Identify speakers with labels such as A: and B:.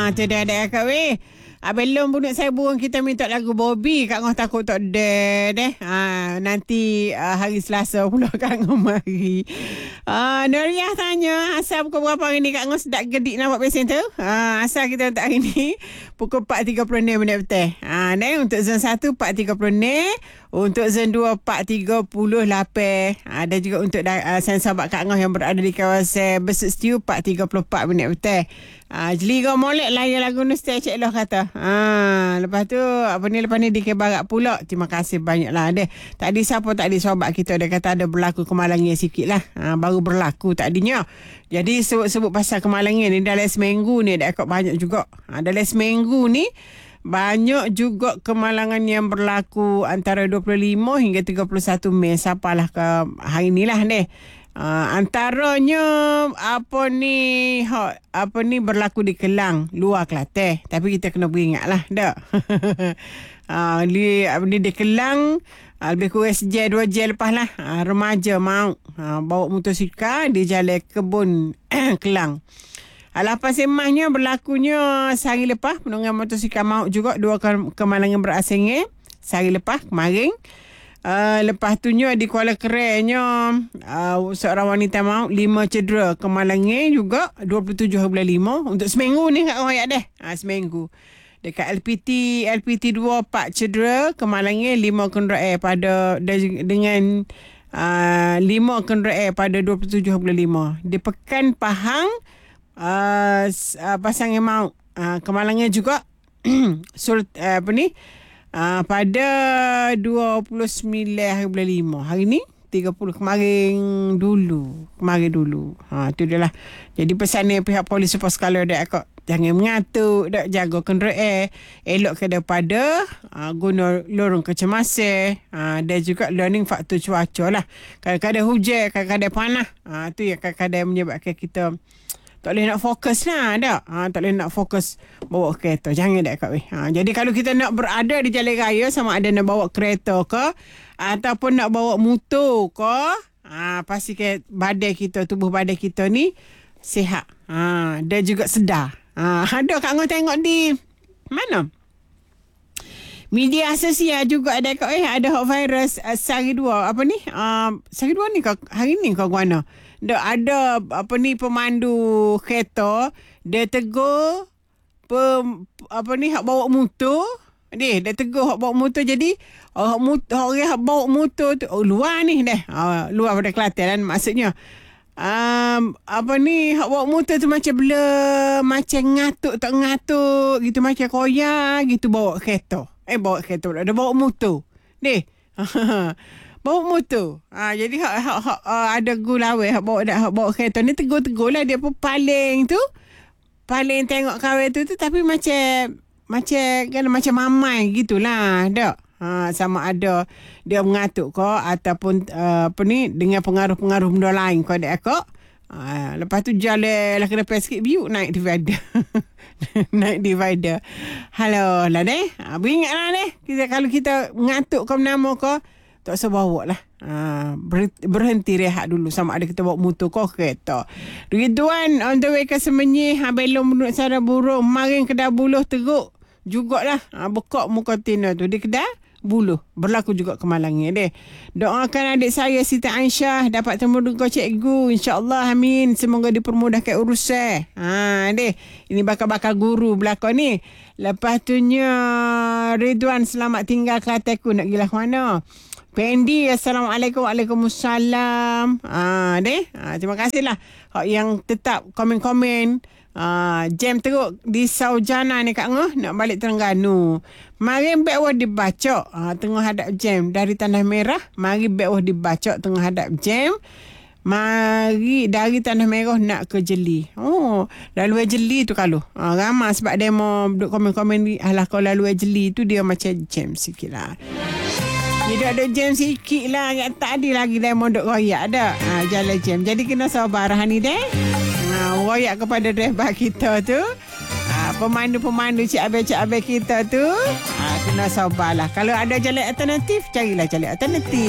A: Tu dah ada Kak weh. Belum bunuh saya burung kita minta lagu Bobby. Kak Ngah takut tak deh. Nanti hari Selasa pula Kak Ngah mari. Nuriah tanya, asal pukul berapa hari ni Kak Ngah sedap gedik nak buat pesen tu? Asal kita letak hari ni pukul 4.30 minit betul. Untuk zon 1 4.30, untuk zon 2 4.38. Dan juga untuk sahabat Kak Ngah yang berada di kawasan Besut Stew 4.34 minit betul. Jeliga molek layan lagu ni Cik Loh kata. Lepas tu lepas ni di Kebarak pula. Terima kasih banyaklah deh. Tadi siapa tadi sahabat kita dia kata ada berlaku kemalangan sikit lah. Baru berlaku tadinya. Jadi sebut pasal kemalangan ni dalam seminggu ni dah banyak juga. Dalam seminggu ni banyak juga kemalangan yang berlaku antara 25 hingga 31 Mei. Sapalah ke hari ni lah deh. Antaranya berlaku di Kelang, luar Kelantan. Tapi kita kena beringatlah dak. Di Kelang lebih kurang sejam 2 jam lepas lah, remaja mau bawa motosikal di jalan Kebun Kelang. Lepas semahnya berlakunya sehari lepas penunggang motosikal maut juga 2 kemalangan berasingnya sehari lepas kemarin. Lepas tu di Kuala Kerenya seorang wanita maut 5 cedera, kemalangan juga 27.5 untuk seminggu ni kat royak deh. Seminggu dekat LPT 2 4 cedera, kemalangan 5 kenderaan pada dengan 5 kenderaan pada 27.5 di Pekan Pahang. Pasangan maut kemalangan juga pada 29.5 hari ni 30 kemarin dulu. Tu dia lah. Jadi pesan ni pihak polis Pos Skala dah akak jangan mengatuk, dak jaga kenderaan, elok ke daripada guna lorong kecemasan, dan juga learning faktor cuaca lah. Kadang-kadang hujan, kadang-kadang panas. Tu yang kadang-kadang menyebabkan kita tak boleh nak fokus lah dak. Tak boleh nak fokus bawa kereta. Jangan dak Kak weh. Jadi kalau kita nak berada di jalan raya, sama ada nak bawa kereta ke ataupun nak bawa motor ke, pastikan tubuh badan kita ni sihat. Dan juga sedar. Ada Kak Ngah tengok di mana? Media sosial juga ada Kak ada hot virus sehari dua. Sehari dua ni hari ni kau guana. Ada pemandu kereta dia tegur hak bawa motor. Dia tegur hak bawa motor, jadi orang hak bawa motor tu luar ni dah. Luar pada Kelantan kan maksudnya. Hak bawa motor tu macam macam ngatuk tak ngatuk gitu, macam koyak gitu bawa kereta. Dia bawa motor. Bawa motor. Jadi ada gulawe hak bawa kereta ni tegur lah dia pun paling tengok kawan tu tapi macam mamai gitulah dak. Sama ada dia mengatuk ke ataupun dengan pengaruh-pengaruh benda lain kau dak akak. Lepas tu jalan lah kena sikit biuk naik divider. Halo lah deh. Beringatlah deh. Kalau kita mengatuk ke nama ke, tak usah bawa lah. Berhenti rehat dulu, sama ada kita bawa motor ke kereta. Ridwan on the way ke Semenyih, belum menurut cara burung maring Kedah Buluh teruk jugalah. Bekok muka tina tu di Kedah Buluh berlaku juga kemalangan deh. Doakan adik saya Siti Aisyah dapat temu dengan cikgu, insya-Allah, amin. Semoga dipermudahkan urusan. Deh, ini bakal guru belakang ni. Lepas tu Ridwan selamat tinggal Kelantanku, nak gila mana? Pendi, Assalamualaikum. Waalaikumsalam. Terima kasihlah yang tetap komen-komen. Jam teruk di Saujana ni Kak Ngah nak balik Terengganu. Mari bawa dibaca tengah hadap jam dari Tanah Merah. Mari bawa dibaca tengah hadap jam. Mari dari Tanah Merah nak ke Jeli. Lalu Jeli tu kalau ramai sebab demo duk komen-komen ni. Alah kalau lalu Jeli tu dia macam jam sikit lah. Dia ada jam sikit lah. Tak ada lagi demo duk royak dah. Jalan jam. Jadi kena sabar ni deh. Royak kepada driver kita tu, pemandu-pemandu cik abai kita tu, kena sabarlah. Kalau ada jalan alternatif, carilah jalan alternatif.